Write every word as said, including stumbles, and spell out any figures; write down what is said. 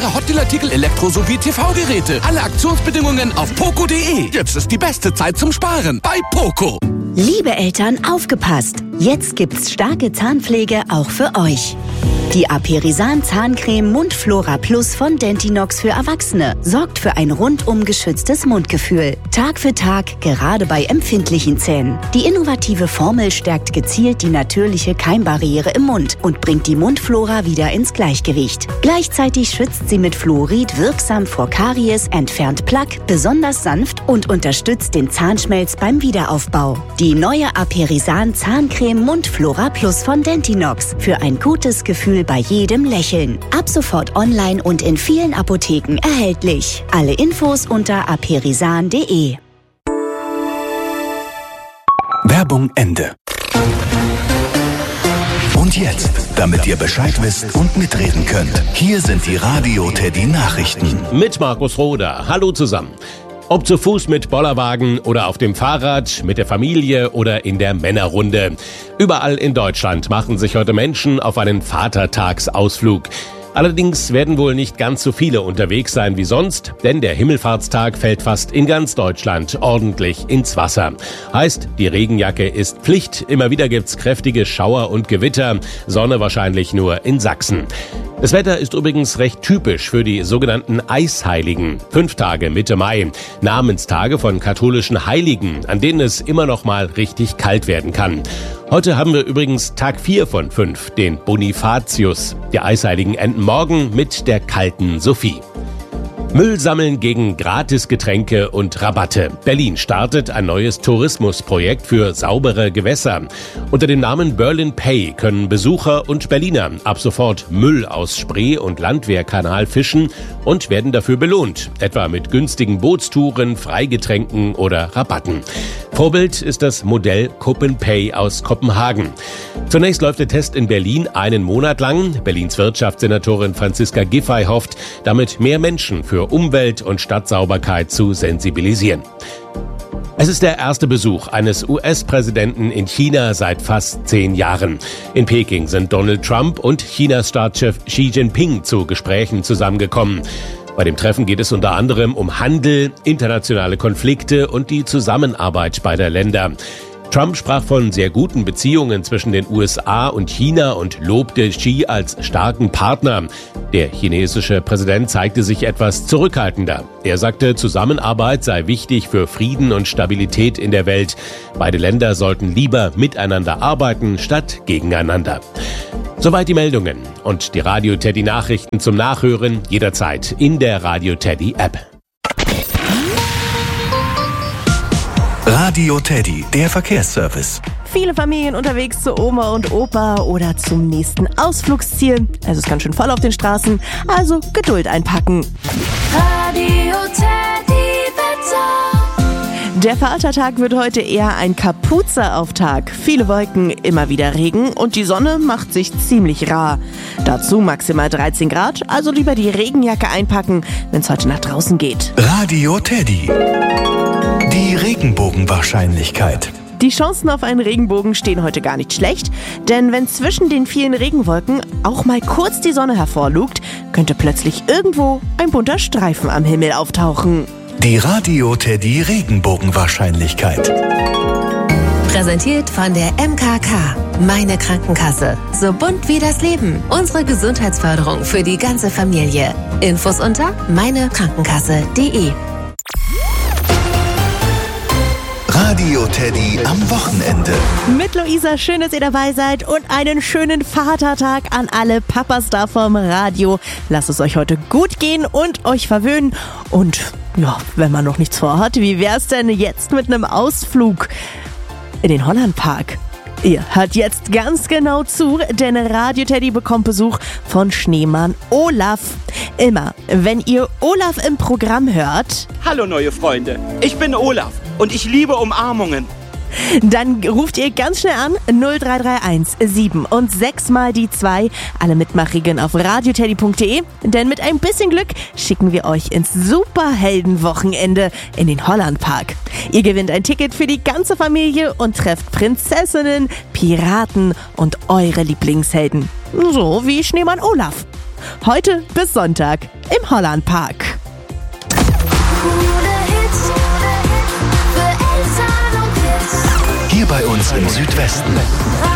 Wunderbare Hotdeal-Artikel, Elektro- sowie T V-Geräte. Alle Aktionsbedingungen auf poco punkt de. Jetzt ist die beste Zeit zum Sparen bei Poco. Liebe Eltern, aufgepasst! Jetzt gibt's starke Zahnpflege auch für euch. Die Aperisan Zahncreme Mundflora Plus von Dentinox für Erwachsene sorgt für ein rundum geschütztes Mundgefühl. Tag für Tag, gerade bei empfindlichen Zähnen. Die innovative Formel stärkt gezielt die natürliche Keimbarriere im Mund und bringt die Mundflora wieder ins Gleichgewicht. Gleichzeitig schützt sie mit Fluorid wirksam vor Karies, entfernt Plaque, besonders sanft und unterstützt den Zahnschmelz beim Wiederaufbau. Die neue Aperisan Zahncreme Mundflora Plus von Dentinox für ein gutes Gefühl bei jedem Lächeln. Ab sofort online und in vielen Apotheken erhältlich. Alle Infos unter aperisan punkt de. Werbung Ende. Und jetzt, damit ihr Bescheid wisst und mitreden könnt, hier sind die Radio Teddy Nachrichten. Mit Markus Roder. Hallo zusammen. Ob zu Fuß mit Bollerwagen oder auf dem Fahrrad, mit der Familie oder in der Männerrunde. Überall in Deutschland machen sich heute Menschen auf einen Vatertagsausflug. Allerdings werden wohl nicht ganz so viele unterwegs sein wie sonst, denn der Himmelfahrtstag fällt fast in ganz Deutschland ordentlich ins Wasser. Heißt, die Regenjacke ist Pflicht, immer wieder gibt's kräftige Schauer und Gewitter, Sonne wahrscheinlich nur in Sachsen. Das Wetter ist übrigens recht typisch für die sogenannten Eisheiligen. Fünf Tage Mitte Mai, Namenstage von katholischen Heiligen, an denen es immer noch mal richtig kalt werden kann. Heute haben wir übrigens Tag vier von fünf, den Bonifatius. Die Eisheiligen enden morgen mit der kalten Sophie. Müll sammeln gegen Gratisgetränke und Rabatte. Berlin startet ein neues Tourismusprojekt für saubere Gewässer. Unter dem Namen Berlin Pay können Besucher und Berliner ab sofort Müll aus Spree- und Landwehrkanal fischen und werden dafür belohnt, etwa mit günstigen Bootstouren, Freigetränken oder Rabatten. Vorbild ist das Modell CopenPay aus Kopenhagen. Zunächst läuft der Test in Berlin einen Monat lang. Berlins Wirtschaftssenatorin Franziska Giffey hofft, damit mehr Menschen für Umwelt und Stadtsauberkeit zu sensibilisieren. Es ist der erste Besuch eines U S-Präsidenten in China seit fast zehn Jahren. In Peking sind Donald Trump und Chinas Staatschef Xi Jinping zu Gesprächen zusammengekommen. Bei dem Treffen geht es unter anderem um Handel, internationale Konflikte und die Zusammenarbeit beider Länder. Trump sprach von sehr guten Beziehungen zwischen den U S A und China und lobte Xi als starken Partner. Der chinesische Präsident zeigte sich etwas zurückhaltender. Er sagte, Zusammenarbeit sei wichtig für Frieden und Stabilität in der Welt. Beide Länder sollten lieber miteinander arbeiten, statt gegeneinander. Soweit die Meldungen und die Radio Teddy Nachrichten zum Nachhören jederzeit in der Radio Teddy App. Radio Teddy, der Verkehrsservice. Viele Familien unterwegs zu Oma und Opa oder zum nächsten Ausflugsziel. Es ist ganz schön voll auf den Straßen, also Geduld einpacken. Radio Teddy Wetter. Der Vatertag wird heute eher ein Kapuze-Auftag. Viele Wolken, immer wieder Regen und die Sonne macht sich ziemlich rar. Dazu maximal dreizehn Grad, also lieber die Regenjacke einpacken, wenn es heute nach draußen geht. Radio Teddy. Die Regenbogenwahrscheinlichkeit. Die Chancen auf einen Regenbogen stehen heute gar nicht schlecht, denn wenn zwischen den vielen Regenwolken auch mal kurz die Sonne hervorlugt, könnte plötzlich irgendwo ein bunter Streifen am Himmel auftauchen. Die Radio Teddy Regenbogenwahrscheinlichkeit. Präsentiert von der M K K. Meine Krankenkasse. So bunt wie das Leben. Unsere Gesundheitsförderung für die ganze Familie. Infos unter meine krankenkasse punkt de. Radio Teddy am Wochenende. Mit Luisa, schön, dass ihr dabei seid und einen schönen Vatertag an alle Papas da vom Radio. Lasst es euch heute gut gehen und euch verwöhnen. Und ja, wenn man noch nichts vorhat, wie wär's denn jetzt mit einem Ausflug in den Hollandpark? Ihr hört jetzt ganz genau zu, denn Radio Teddy bekommt Besuch von Schneemann Olaf. Immer, wenn ihr Olaf im Programm hört... Hallo neue Freunde, ich bin Olaf und ich liebe Umarmungen. Dann ruft ihr ganz schnell an null drei drei eins sieben und sechs mal die zwei. Alle Mitmachregeln auf radio teddy punkt de, denn mit ein bisschen Glück schicken wir euch ins Superheldenwochenende in den Hollandpark. Ihr gewinnt ein Ticket für die ganze Familie und trefft Prinzessinnen, Piraten und eure Lieblingshelden. So wie Schneemann Olaf. Heute bis Sonntag im Hollandpark. Hier bei uns im Südwesten.